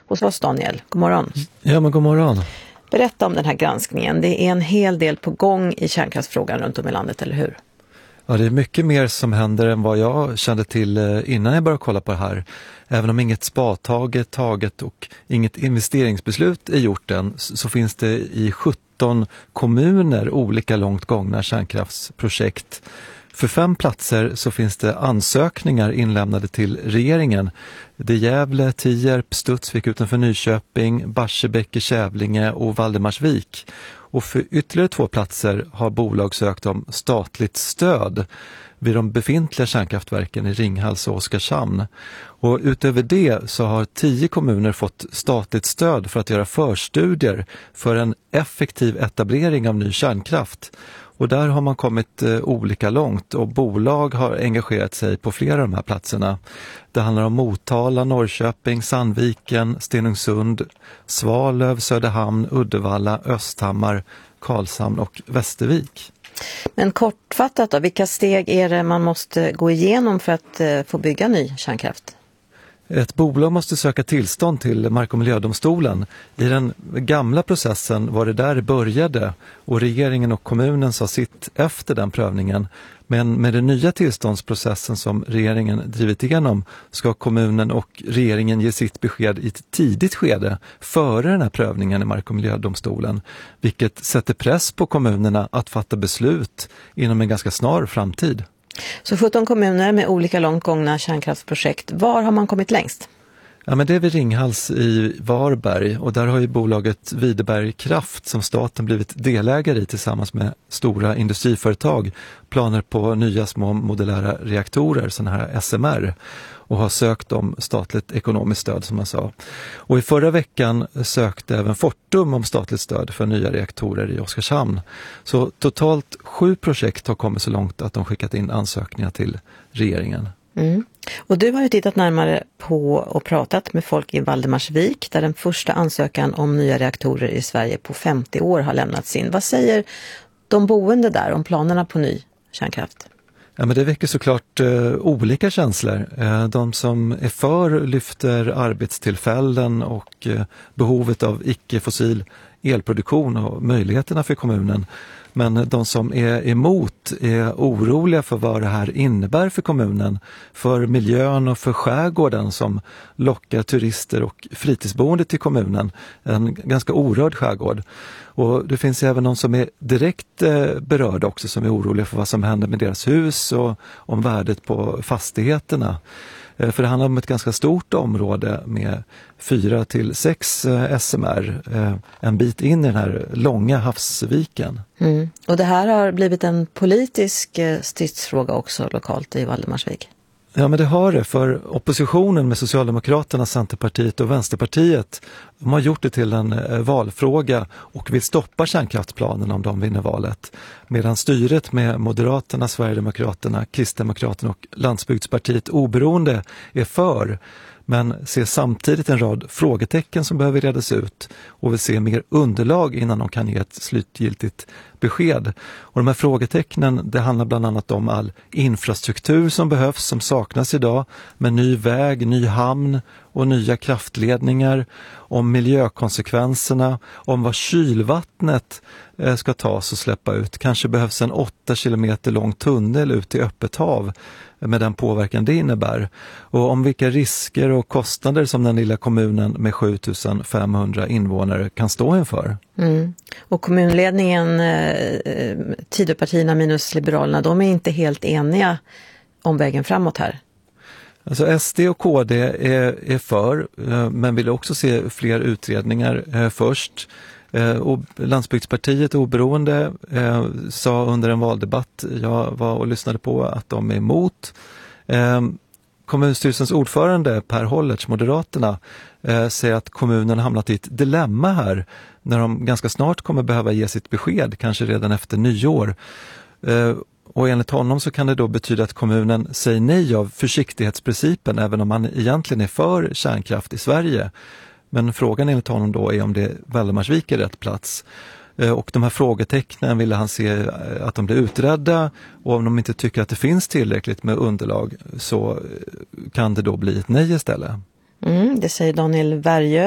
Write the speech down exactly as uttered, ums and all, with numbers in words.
hos oss, Daniel. God morgon. Ja, men god morgon. Berätta om den här granskningen. Det är en hel del på gång i kärnkraftsfrågan runt om i landet, eller hur? Ja, det är mycket mer som händer än vad jag kände till innan jag började kolla på det här. Även om inget spadtag är taget och inget investeringsbeslut är gjort än, så finns det i sjutton kommuner olika långt gångna kärnkraftsprojekt. För fem platser så finns det ansökningar inlämnade till regeringen. Det är Gävle, Tierp, Studsvik utanför Nyköping, Barsebäck i Kävlinge och Valdemarsvik. Och för ytterligare två platser har bolag sökt om statligt stöd vid de befintliga kärnkraftverken i Ringhals och Oskarshamn. Och utöver det så har tio kommuner fått statligt stöd för att göra förstudier för en effektiv etablering av ny kärnkraft. Och där har man kommit eh, olika långt och bolag har engagerat sig på flera av de här platserna. Det handlar om Motala, Norrköping, Sandviken, Stenungsund, Svalöv, Söderhamn, Uddevalla, Östhammar, Karlshamn och Västervik. Men kortfattat då, vilka steg är det man måste gå igenom för att eh, få bygga ny kärnkraft? Ett bolag måste söka tillstånd till Mark- och miljödomstolen. I den gamla processen var det där det började och regeringen och kommunen sa sitt efter den prövningen. Men med den nya tillståndsprocessen som regeringen drivit igenom ska kommunen och regeringen ge sitt besked i ett tidigt skede före den här prövningen i Mark- och miljödomstolen. Vilket sätter press på kommunerna att fatta beslut inom en ganska snar framtid. Så sjutton kommuner med olika långt gångna kärnkraftsprojekt. Var har man kommit längst? Ja, men det är vid Ringhals i Varberg och där har ju bolaget Videberg Kraft som staten blivit delägare i tillsammans med stora industriföretag planer på nya små modulära reaktorer, sådana här S M R, och har sökt om statligt ekonomiskt stöd som jag sa. Och i förra veckan sökte även Fortum om statligt stöd för nya reaktorer i Oskarshamn. Så totalt sju projekt har kommit så långt att de skickat in ansökningar till regeringen. Mm. Och du har ju tittat närmare på och pratat med folk i Valdemarsvik där den första ansökan om nya reaktorer i Sverige på femtio år har lämnats in. Vad säger de boende där om planerna på ny kärnkraft? Ja, men det väcker såklart eh, olika känslor. Eh, de som är för lyfter arbetstillfällen och eh, behovet av icke-fossil elproduktion och möjligheterna för kommunen. Men de som är emot är oroliga för vad det här innebär för kommunen, för miljön och för skärgården som lockar turister och fritidsboende till kommunen. En ganska orörd skärgård. Och det finns även de som är direkt eh, berörda också som är oroliga för vad som händer med deras hus och om värdet på fastigheterna. Eh, för det handlar om ett ganska stort område med fyra till sex eh, S M R, eh, en bit in i den här långa havsviken. Mm. Och det här har blivit en politisk eh, stridsfråga också lokalt i Valdemarsvik. Ja, men det har det, för oppositionen med Socialdemokraterna, Centerpartiet och Vänsterpartiet, de har gjort det till en eh, valfråga och vill stoppa kärnkraftsplanen om de vinner valet. Medan styret med Moderaterna, Sverigedemokraterna, Kristdemokraterna och Landsbygdspartiet oberoende är för, men ser samtidigt en rad frågetecken som behöver redas ut och vill se mer underlag innan de kan ge ett slutgiltigt besked. Och de här frågetecknen, det handlar bland annat om all infrastruktur som behövs, som saknas idag, med ny väg, ny hamn och nya kraftledningar, om miljökonsekvenserna, om vad kylvattnet ska tas och släppa ut. Kanske behövs en åtta kilometer lång tunnel ut i öppet hav med den påverkan det innebär. Och om vilka risker och kostnader som den lilla kommunen med sju tusen femhundra invånare kan stå inför. Mm. Och kommunledningen, eh, Tidöpartierna minus Liberalerna, de är inte helt eniga om vägen framåt här. Alltså S D och K D är, är för, men vill också se fler utredningar eh, först. Eh, och Landsbygdspartiet oberoende eh, sa under en valdebatt, jag var och lyssnade på, att de är emot. Eh, kommunstyrelsens ordförande Per Hollertz, Moderaterna, eh, säger att kommunen hamnat i ett dilemma här när de ganska snart kommer behöva ge sitt besked, kanske redan efter nyår. Eh, Och enligt honom så kan det då betyda att kommunen säger nej av försiktighetsprincipen även om man egentligen är för kärnkraft i Sverige. Men frågan enligt honom då är om det Valdemarsvik är rätt plats. Och de här frågetecknen ville han se att de blir utredda, och om de inte tycker att det finns tillräckligt med underlag så kan det då bli ett nej istället. Mm, det säger Daniel Värjö.